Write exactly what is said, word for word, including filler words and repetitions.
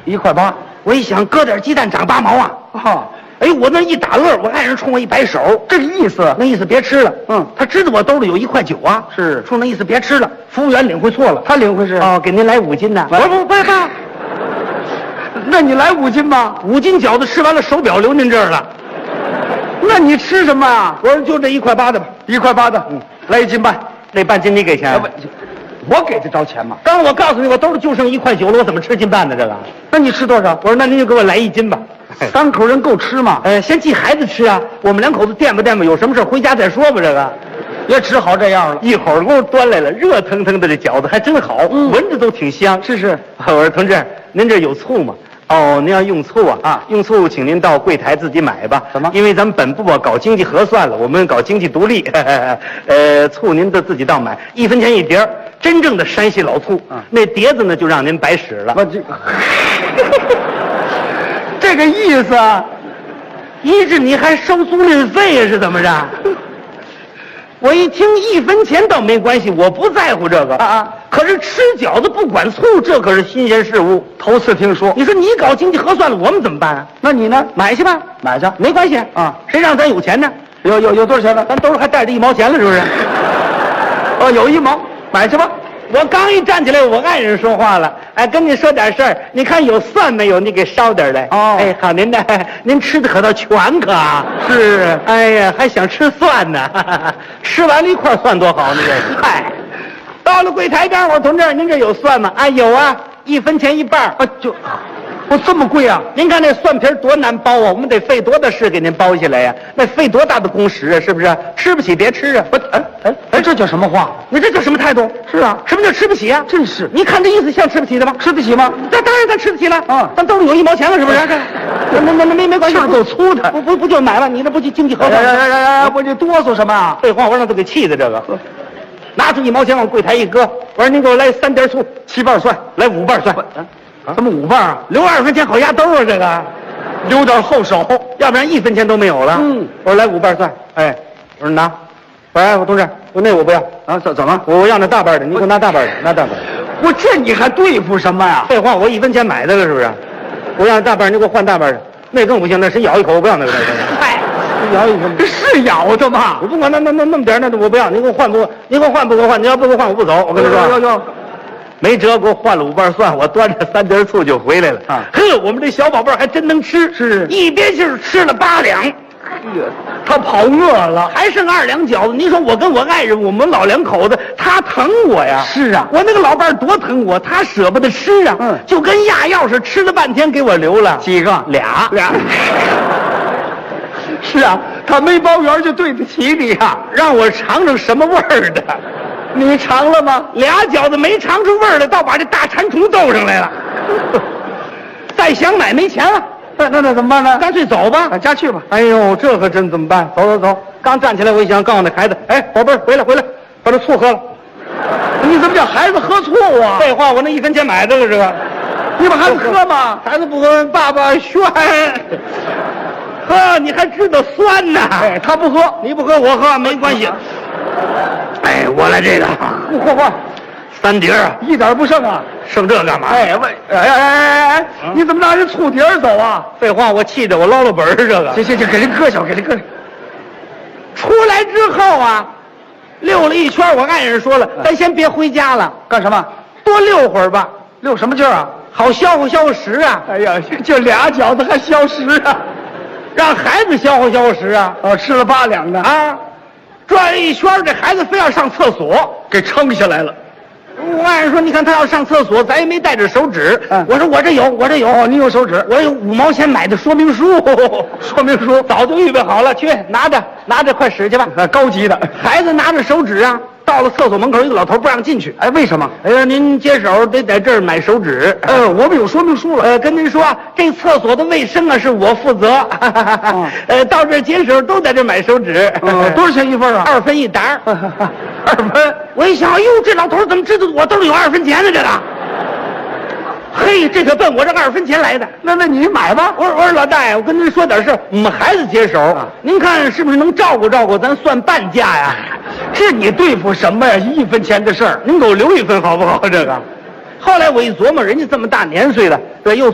一块八。 我一想，搁点鸡蛋长八毛啊！ 哈， 哎，我那一打乐，我爱人冲我一摆手， 这个意思。 那意思别吃了。 嗯， 他知道我兜里有一块九啊， 是冲那意思别吃了。服务员领会错了， 他领会是哦，给您来五斤呢。 来不不不不， 那你来五斤吧。 五斤饺子吃完了，手表留您这儿了。 那你吃什么啊？ 我说就这一块八的吧， 一块八的，嗯，来一斤半。 那半斤你给钱？ 啊不，我给得着钱吗？ 刚我告诉你，我兜里就剩一块九了，我怎么吃斤半呢？这个， 那你吃多少？ 我说那您就给我来一斤吧。 三口人够吃吗？ 呃，先替孩子吃啊，我们两口子垫吧垫吧，有什么事回家再说吧。这个， 也只好这样了。 一会儿给我端来了，热腾腾的这饺子还真好， 嗯闻着都挺香。 是是， 我说同志，您这有醋吗？哦，您要用醋啊？ 啊用醋，请您到柜台自己买吧。 怎么因为咱们本部啊搞经济核算了，我们搞经济独立。呃，醋您都自己倒买，一分钱一碟儿，真正的山西老醋。 啊那碟子呢就让您白使了。 我这这个意思啊。 一是你还收租赁费呀？是怎么着？我一听一分钱倒没关系，我不在乎这个啊啊。 可是吃饺子不管醋，这可是新鲜事物。 头次听说。 你说你搞经济核算了，我们怎么办啊？ 那你呢？ 买去吧， 买去。 没关系啊。 谁让咱有钱呢？ 有有有多少钱呢？ 咱兜里还带着一毛钱了，是不是？ 哦，有一毛，买去吧。 我刚一站起来，我爱人说话了，哎，跟你说点事儿，你看有蒜没有？你给捎点来。 哦哎，好，您的，您吃的可倒全可啊。 是， 哎呀，还想吃蒜呢，哈哈哈吃完了一块蒜多好呢。这嗨，到了柜台边，我说同志，您这有蒜吗？啊，有啊，一分钱一半。 啊，就，我这么贵啊？ 您看那蒜皮多难剥啊，我们得费多大事给您剥下来呀、那费多大的工时啊，是不是？吃不起别吃啊！ 我哎哎哎，这叫什么话？ 你这叫什么态度？ 是啊， 什么叫吃不起啊？ 真是。 你看这意思像吃不起的吗？ 吃得起吗？ 那当然咱吃得起了。 啊咱兜里有一毛钱了，是不是？那那那那没没关系， 劲儿够粗的不不不就买了？你这不就经济核哎算？ 哎哎哎，我这哆嗦什么啊？ 废话，我让他给气的这个。拿出一毛钱往柜台一搁，我说您给我来三碟醋， 七瓣蒜， 来五瓣蒜， 怎么五瓣啊？ 留二分钱好压兜啊，这个留点后手， 要不然一分钱都没有了。 嗯， 我说来五瓣蒜，哎，我说拿，我说哎，我同志，我那我不要啊？怎怎么？ 我我要那大瓣的，你给我拿大瓣的，拿大瓣的。 我这你还对付什么呀？ 废话，我一分钱买的了，是不是？我要大瓣，你给我换大瓣的，那更不行，那谁咬一口我不要那个那个。嗨，咬一口是咬的吗？ 我不管那那那那么点那我不要，你给我换不？你给我换不给我换？你要不给我换我不走，我跟你说。 有有有。 没辙，给我换了五瓣蒜，我端着三碟醋就回来了。 啊， 呵，我们这小宝贝儿还真能吃， 是一边劲儿吃了八两。 他跑饿了， 还剩二两饺子。你说我跟我爱人，我们老两口子，他疼我呀。 是啊， 我那个老伴儿多疼我，他舍不得吃啊。 嗯， 就跟压药似，吃了半天给我留了几个？ 俩俩。是啊，他没包圆就对得起你呀、啊， 让我尝尝什么味儿的。 你尝了吗？ 俩饺子没尝出味儿来，倒把这大馋虫逗上来了。再想买没钱了。 那那那怎么办呢？ 干脆走吧， 家去吧。 哎呦，这可真怎么办？走走走！刚站起来，我一想，告诉那孩子，哎，宝贝儿，回来回来，把这醋喝了。 你怎么叫孩子喝醋啊？ 废话，我那一分钱买的了，这个。 你把孩子喝吗？ 孩子不喝，爸爸宣。喝，你还知道酸呢？ 哎，他不喝， 你不喝我喝没关系。哎，我来这个， 嚯嚯， 三碟啊， 一点不剩啊。 剩这干嘛？ 哎喂，哎哎哎哎哎，你怎么拿人醋碟儿走啊？ 废话，我气得我捞了本儿这个。 行行行，给人搁下，给人搁下。 出来之后啊，溜了一圈，我爱人说了，咱先别回家了， 干什么？ 多溜会儿吧。 溜什么劲儿啊？ 好消化消化食啊！ 哎呀，就俩饺子还消食啊？ 让孩子消化消化食啊！ 哦，吃了八两的啊，转了一圈，这孩子非要上厕所， 给撑下来了。 我爱人说：“你看他要上厕所，咱也没带着手纸。 嗯” 我说：“我这有，我这有。” 哦，你有手纸？ 我有五毛钱买的说明书， 说明书早就预备好了，去拿着，拿着，快使去吧。 啊，高级的。 孩子拿着手纸啊，到了厕所门口，一个老头不让进去。 哎，为什么？ 哎呀，您接手得在这儿买手纸。 呃，我们有说明书了。 呃，跟您说，这厕所的卫生啊，是我负责。 嗯、 呃，到这儿接手都在这儿买手纸。 呃，多少钱一份啊？ 二分一沓。 二分。 我一想，哎呦，这老头怎么知道我兜里有二分钱呢？这个。嘿，这可奔我这二分钱来的。 那那你买吧。 我说我说老大爷，我跟您说点事儿，我们孩子接手，啊、您看是不是能照顾照顾？咱算半价呀。 这你对付什么呀？一分钱的事儿， 您给我留一分好不好？这个。后来我一琢磨，人家这么大年岁了，对，又